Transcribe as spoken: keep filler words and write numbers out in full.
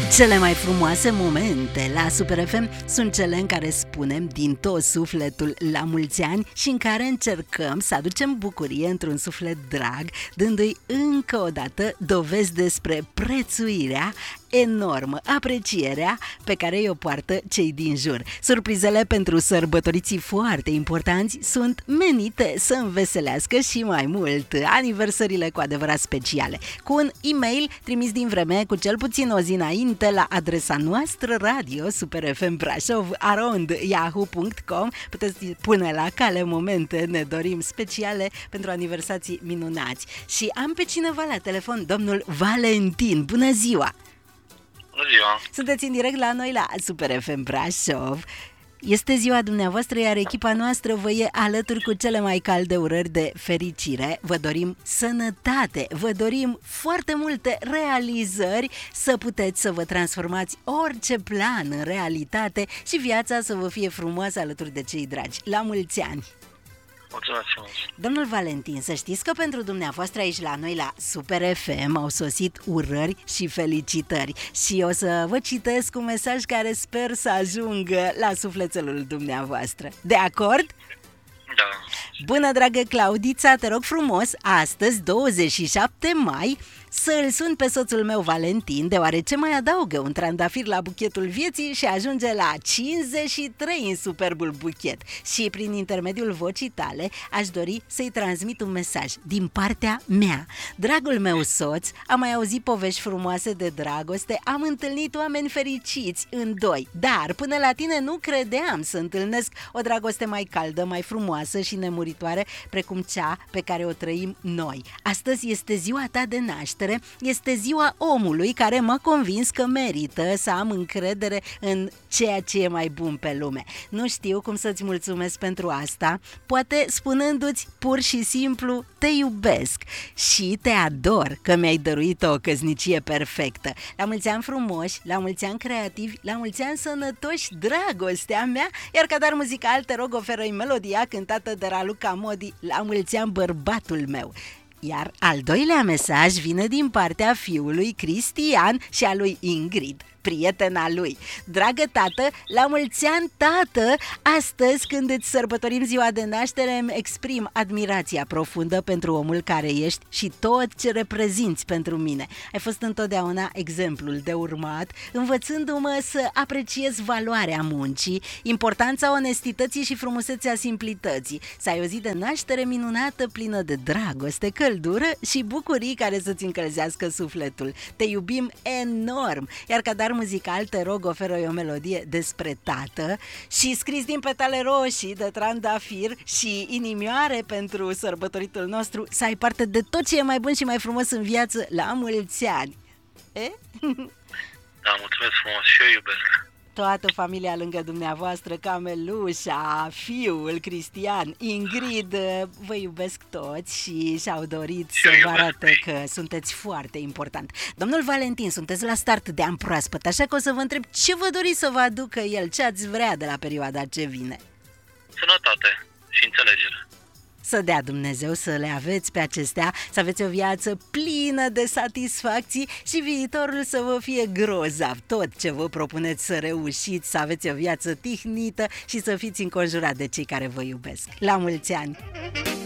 Cele mai frumoase momente la Super F M sunt cele în care spunem din tot sufletul la mulți ani și în care încercăm să aducem bucurie într-un suflet drag, dându-i încă o dată dovezi despre prețuirea enormă, aprecierea pe care o poartă cei din jur. Surprizele pentru sărbătoriții foarte importanți sunt menite să înveselească și mai mult aniversările cu adevărat speciale. Cu un e-mail trimis din vreme cu cel puțin o zi înainte la adresa noastră radio superfmbrașov arond yahoo punct com puteți pune la cale momente ne dorim speciale pentru aniversații minunați. Și am pe cineva la telefon, domnul Valentin. Bună ziua! Bună ziua! Sunteți în direct la noi la Super F M Brașov. Este ziua dumneavoastră, iar echipa noastră vă e alături cu cele mai calde urări de fericire. Vă dorim sănătate, vă dorim foarte multe realizări, să puteți să vă transformați orice plan în realitate și viața să vă fie frumoasă alături de cei dragi. La mulți ani! Mulțumesc frumos. Domnul Valentin, să știți că pentru dumneavoastră aici la noi la Super F M au sosit urări și felicitări și o să vă citesc un mesaj care sper să ajungă la sufletelul dumneavoastră. De acord? Da. Bună, dragă Claudița, te rog frumos, astăzi, douăzeci și șapte mai, să îl sun pe soțul meu Valentin, deoarece mai adaugă un trandafir la buchetul vieții și ajunge la cincizeci și trei în superbul buchet. Și prin intermediul vocii tale aș dori să-i transmit un mesaj din partea mea. Dragul meu soț, am mai auzit povești frumoase de dragoste, am întâlnit oameni fericiți în doi, dar până la tine nu credeam să întâlnesc o dragoste mai caldă, mai frumoasă și nemuritoare precum cea pe care o trăim noi. Astăzi este ziua ta de naștere, este ziua omului care m-a convins că merită să am încredere în ceea ce e mai bun pe lume. Nu știu cum să-ți mulțumesc pentru asta, poate spunându-ți pur și simplu te iubesc și te ador că mi-ai dăruit o căsnicie perfectă. La mulți ani frumoși, la mulți ani creativi, la mulți ani sănătoși, dragostea mea, iar ca dar muzical te rog oferă-i melodia cântată de Raluca Modi, la mulți ani bărbatul meu. Iar al doilea mesaj vine din partea fiului Cristian și a lui Ingrid, prietena lui. Dragă tată, la mulți ani, tată! Astăzi, când îți sărbătorim ziua de naștere, îmi exprim admirația profundă pentru omul care ești și tot ce reprezinți pentru mine. Ai fost întotdeauna exemplul de urmat, învățându-mă să apreciez valoarea muncii, importanța onestității și frumusețea simplității, să ai o zi de naștere minunată, plină de dragoste, căldură și bucurii care să-ți încălzească sufletul. Te iubim enorm, iar ca dar muzical te rog oferă o melodie despre tată și scris din petale roșii de trandafir și inimioare pentru sărbătoritul nostru, să ai parte de tot ce e mai bun și mai frumos în viață la mulți ani. E? Da, mulțumesc frumos și eu iubesc. Toată familia lângă dumneavoastră, Camelușa, fiul Cristian, Ingrid, vă iubesc toți și și-au dorit Și să eu vă iubesc. arate că sunteți foarte important. Domnul Valentin, sunteți la start de an proaspăt, așa că o să vă întreb ce vă doriți să vă aducă el, ce ați vrea de la perioada ce vine. Sănătate și înțelegere. Să dea Dumnezeu să le aveți pe acestea, să aveți o viață plină de satisfacții și viitorul să vă fie grozav. Tot ce vă propuneți să reușiți, să aveți o viață tihnită și să fiți înconjurat de cei care vă iubesc. La mulți ani!